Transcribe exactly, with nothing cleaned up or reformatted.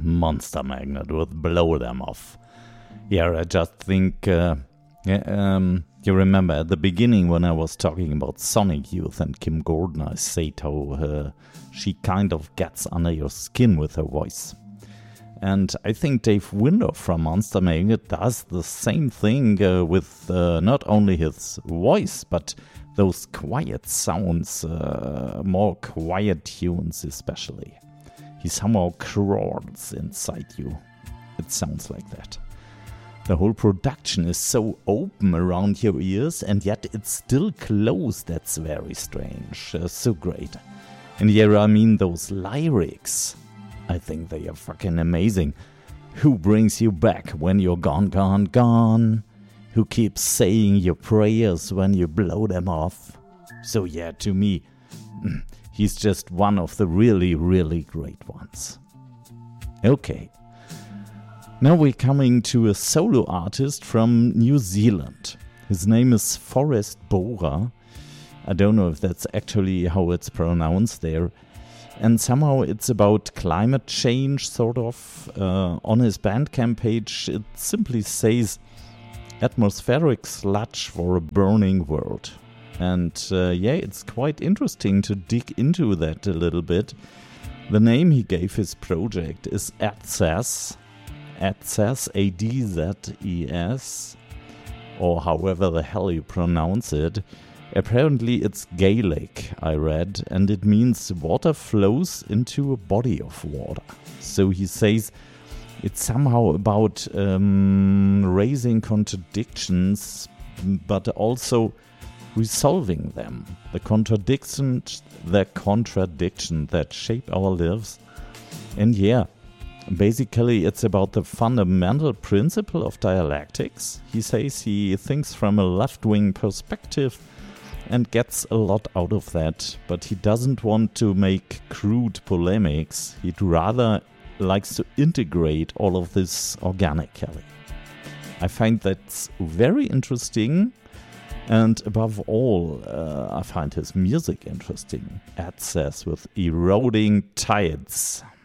Monster Magnet with Blow Them Off. Yeah, I just think, uh, yeah, um, you remember at the beginning when I was talking about Sonic Youth and Kim Gordon, I said how uh, she kind of gets under your skin with her voice. And I think Dave Winder from Monster Magnet does the same thing uh, with uh, not only his voice, but those quiet sounds, uh, more quiet tunes especially. He somehow crawls inside you. It sounds like that. The whole production is so open around your ears, and yet it's still closed. That's very strange. Uh, so great. And here I mean those lyrics. I think they are fucking amazing. Who brings you back when you're gone, gone, gone? Who keeps saying your prayers when you blow them off? So yeah, to me, he's just one of the really, really great ones. Okay. Now we're coming to a solo artist from New Zealand. His name is Forrest Bora. I don't know if that's actually how it's pronounced there. And somehow it's about climate change, sort of. Uh, on his Bandcamp page, it simply says, atmospheric sludge for a burning world. And uh, yeah, it's quite interesting to dig into that a little bit. The name he gave his project is Adzes, Adzes, A D Z E S, or however the hell you pronounce it. Apparently it's Gaelic, I read, and it means water flows into a body of water. So he says it's somehow about um, raising contradictions, but also resolving them. The contradictions, the contradiction that shape our lives. And yeah, basically it's about the fundamental principle of dialectics. He says he thinks from a left-wing perspective and gets a lot out of that, but he doesn't want to make crude polemics. He'd rather likes to integrate all of this organically. I find that's very interesting, and above all, uh, I find his music interesting. Adzes with Eroding Tides.